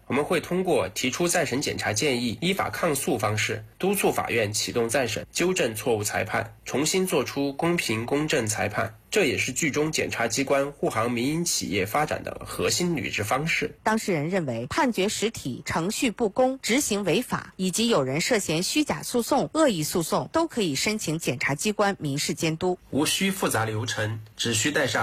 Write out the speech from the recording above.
我们会通过提出再审检查建议、依法抗诉方式，督促法院启动再审，纠正错误裁判，重新作出公平公正裁判。这也是剧中检察机关护航民营企业发展的核心履职方式。 当事人认为，判决实体程序不公、执行违法，以及有人涉嫌虚假诉讼、恶意诉讼，都可以申请检察机关民事监督。 无需复杂流程，只需带上